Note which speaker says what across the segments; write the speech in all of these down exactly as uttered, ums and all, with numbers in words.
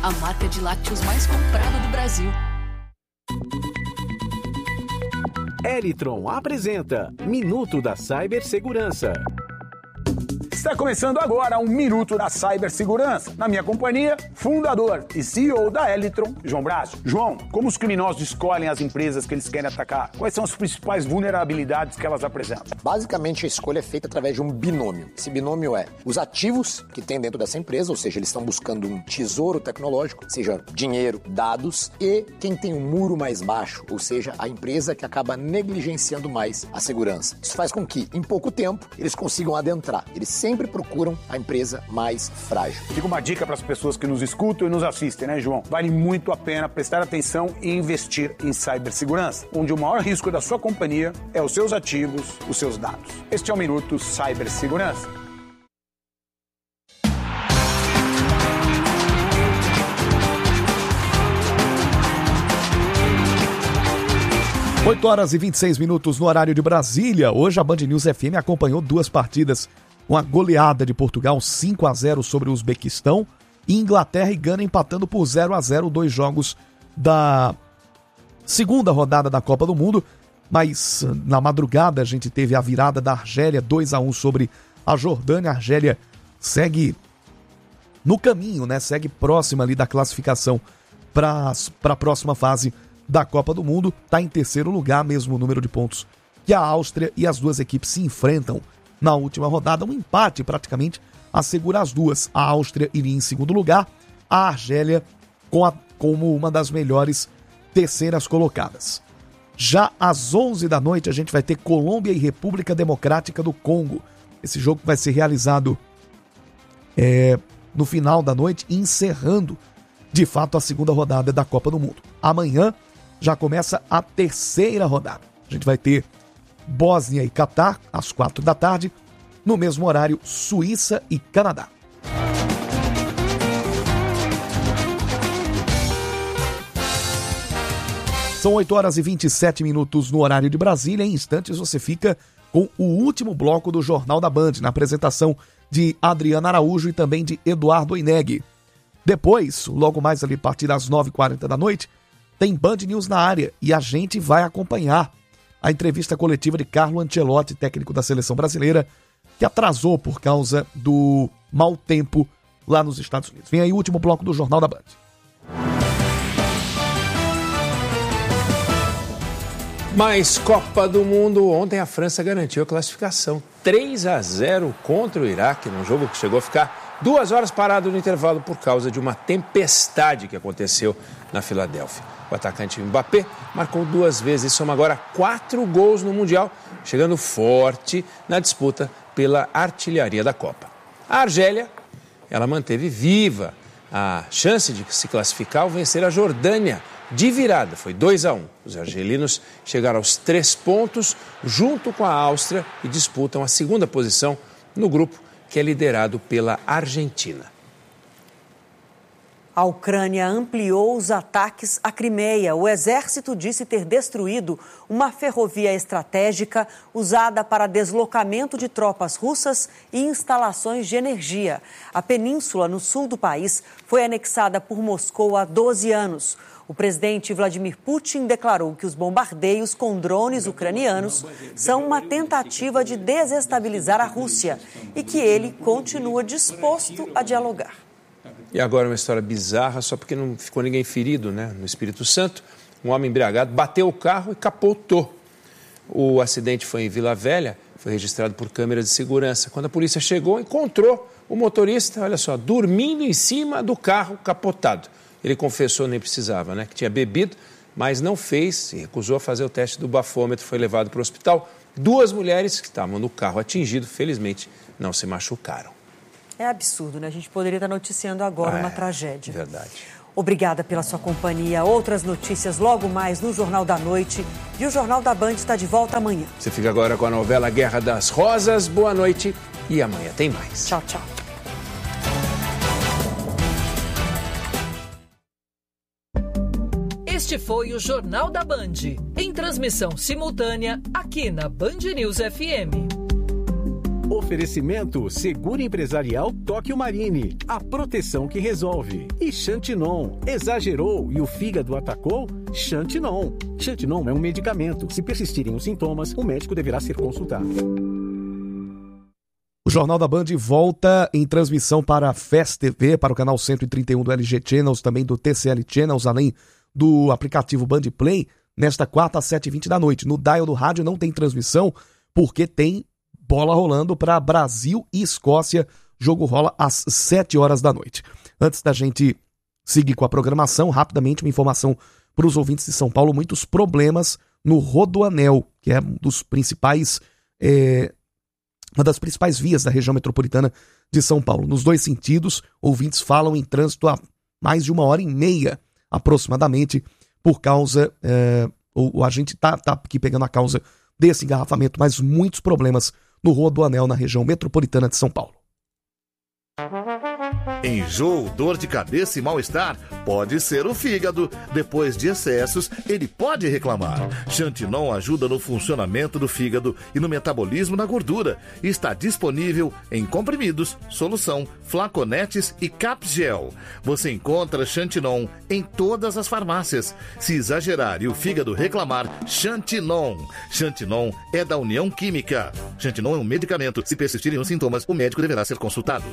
Speaker 1: a marca de lácteos mais comprada do Brasil.
Speaker 2: Elitron apresenta Minuto da Cibersegurança.
Speaker 3: Está começando agora um Minuto da Cibersegurança. Na minha companhia, fundador e C E O da Elitron, João Bracho. João, como os criminosos escolhem as empresas que eles querem atacar? Quais são as principais vulnerabilidades que elas apresentam?
Speaker 4: Basicamente, a escolha é feita através de um binômio. Esse binômio é os ativos que tem dentro dessa empresa, ou seja, eles estão buscando um tesouro tecnológico, seja dinheiro, dados, e quem tem um muro mais baixo, ou seja, a empresa que acaba negligenciando mais a segurança. Isso faz com que, em pouco tempo, eles consigam adentrar. Eles sempre sempre procuram a empresa mais frágil.
Speaker 3: Fica uma dica para as pessoas que nos escutam e nos assistem, né, João? Vale muito a pena prestar atenção e investir em cibersegurança, onde o maior risco da sua companhia é os seus ativos, os seus dados. Este é o Minuto Cibersegurança.
Speaker 5: oito horas e vinte e seis minutos no horário de Brasília. Hoje a Band News F M acompanhou duas partidas. Uma goleada de Portugal cinco a zero sobre o Uzbequistão e Inglaterra e Gana empatando por zero a zero, dois jogos da segunda rodada da Copa do Mundo. Mas na madrugada a gente teve a virada da Argélia dois a um sobre a Jordânia. A Argélia segue no caminho, né? Segue próxima ali da classificação para a próxima fase da Copa do Mundo. Está em terceiro lugar, mesmo número de pontos que a Áustria, e as duas equipes se enfrentam na última rodada. Um empate praticamente assegura as duas. A Áustria iria em segundo lugar, a Argélia com a, como uma das melhores terceiras colocadas. Já às onze da noite a gente vai ter Colômbia e República Democrática do Congo. Esse jogo vai ser realizado é, no final da noite, encerrando de fato a segunda rodada da Copa do Mundo. Amanhã já começa a terceira rodada. A gente vai ter Bósnia e Catar, às quatro da tarde. No mesmo horário, Suíça e Canadá. São oito horas e vinte e sete minutos no horário de Brasília. Em instantes você fica com o último bloco do Jornal da Band, na apresentação de Adriana Araújo e também de Eduardo Oineg. Depois, logo mais ali a partir das nove e quarenta da noite, tem Band News na área e a gente vai acompanhar a entrevista coletiva de Carlo Ancelotti, técnico da seleção brasileira, que atrasou por causa do mau tempo lá nos Estados Unidos. Vem aí o último bloco do Jornal da Band.
Speaker 6: Mais Copa do Mundo. Ontem a França garantiu a classificação três a zero contra o Iraque, num jogo que chegou a ficar duas horas parado no intervalo por causa de uma tempestade que aconteceu na Filadélfia. O atacante Mbappé marcou duas vezes e soma agora quatro gols no Mundial, chegando forte na disputa pela artilharia da Copa. A Argélia, ela manteve viva a chance de se classificar ao vencer a Jordânia de virada, foi dois a um. Os argelinos chegaram aos três pontos junto com a Áustria e disputam a segunda posição no grupo, que é liderado pela Argentina.
Speaker 7: A Ucrânia ampliou os ataques à Crimeia. O exército disse ter destruído uma ferrovia estratégica usada para deslocamento de tropas russas e instalações de energia. A península no sul do país foi anexada por Moscou há doze anos. O presidente Vladimir Putin declarou que os bombardeios com drones ucranianos são uma tentativa de desestabilizar a Rússia e que ele continua disposto a dialogar.
Speaker 6: E agora uma história bizarra, só porque não ficou ninguém ferido, né? No Espírito Santo, um homem embriagado bateu o carro e capotou. O acidente foi em Vila Velha, foi registrado por câmeras de segurança. Quando a polícia chegou, encontrou o motorista, olha só, dormindo em cima do carro capotado. Ele confessou, nem precisava, né? Que tinha bebido, mas não fez e recusou a fazer o teste do bafômetro, foi levado para o hospital. Duas mulheres que estavam no carro atingido, felizmente, não se machucaram.
Speaker 7: É absurdo, né? A gente poderia estar noticiando agora ah, uma
Speaker 6: é,
Speaker 7: tragédia.
Speaker 6: Verdade.
Speaker 7: Obrigada pela sua companhia. Outras notícias logo mais no Jornal da Noite. E o Jornal da Band está de volta amanhã.
Speaker 6: Você fica agora com a novela Guerra das Rosas. Boa noite e amanhã tem mais.
Speaker 7: Tchau, tchau.
Speaker 1: Este foi o Jornal da Band, em transmissão simultânea aqui na Band News F M.
Speaker 2: Oferecimento Seguro Empresarial Tóquio Marine, a proteção que resolve. E Xantinon, exagerou e o fígado atacou? Xantinon. Xantinon é um medicamento. Se persistirem os sintomas, o médico deverá ser consultado.
Speaker 5: O Jornal da Band volta em transmissão para a F E S T V, para o canal cento e trinta e um do L G Channels, também do T C L Channels, além do aplicativo Band Play, nesta quarta às sete e vinte da noite. No dial do rádio não tem transmissão, porque tem bola rolando para Brasil e Escócia. Jogo rola às sete horas da noite. Antes da gente seguir com a programação, rapidamente uma informação para os ouvintes de São Paulo: muitos problemas no Rodoanel, que é um dos principais, é, uma das principais vias da região metropolitana de São Paulo. Nos dois sentidos, ouvintes falam em trânsito há mais de uma hora e meia, aproximadamente, por causa, é, o, a gente está tá aqui pegando a causa desse engarrafamento, mas muitos problemas no Rodoanel, na região metropolitana de São Paulo.
Speaker 8: Enjoo, dor de cabeça e mal-estar pode ser o fígado. Depois de excessos, ele pode reclamar. Xantinon ajuda no funcionamento do fígado e no metabolismo da gordura. Está disponível em comprimidos, solução, flaconetes e capgel. Você encontra Xantinon em todas as farmácias. Se exagerar e o fígado reclamar, Xantinon. Xantinon é da União Química. Xantinon é um medicamento. Se persistirem os sintomas, o médico deverá ser consultado.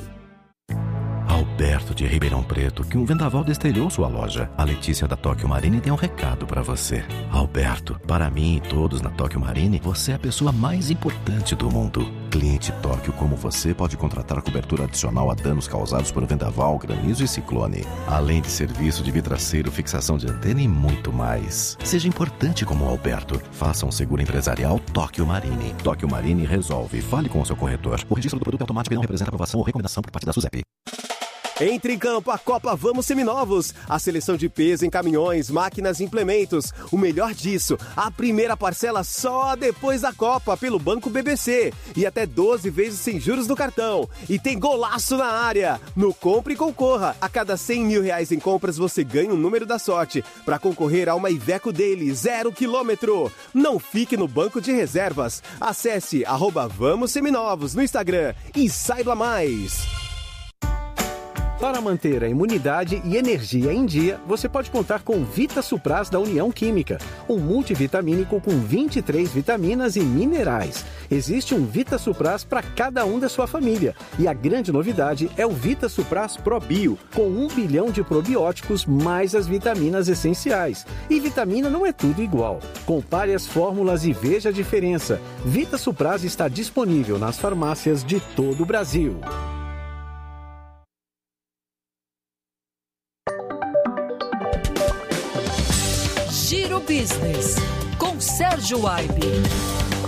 Speaker 9: Alberto de Ribeirão Preto, que um vendaval destelhou sua loja. A Letícia da Tóquio Marine tem um recado para você. Alberto, para mim e todos na Tóquio Marine, você é a pessoa mais importante do mundo. Cliente Tóquio como você pode contratar cobertura adicional a danos causados por vendaval, granizo e ciclone. Além de serviço de vidraceiro, fixação de antena e muito mais. Seja importante como o Alberto. Faça um seguro empresarial Tóquio Marine. Tóquio Marine resolve. Fale com o seu corretor. O registro do produto é automático e não representa aprovação ou recomendação por parte da SUSEP.
Speaker 10: Entre em campo a Copa Vamos Seminovos. A seleção de peso em caminhões, máquinas e implementos. O melhor disso, a primeira parcela só depois da Copa pelo Banco B B C. E até doze vezes sem juros no cartão. E tem golaço na área. No Compre e Concorra. A cada cem mil reais em compras você ganha um número da sorte para concorrer a uma Iveco Daily zero quilômetro. Não fique no banco de reservas. Acesse arroba Vamos Seminovos no Instagram e saiba mais.
Speaker 2: Para manter a imunidade e energia em dia, você pode contar com Vita Supras da União Química, um multivitamínico com vinte e três vitaminas e minerais. Existe um Vita Supras para cada um da sua família. E a grande novidade é o Vita Supras Pro Bio, com um bilhão de probióticos mais as vitaminas essenciais. E vitamina não é tudo igual. Compare as fórmulas e veja a diferença. Vita Supras está disponível nas farmácias de todo o Brasil.
Speaker 1: Giro Business, com Sérgio Aibe.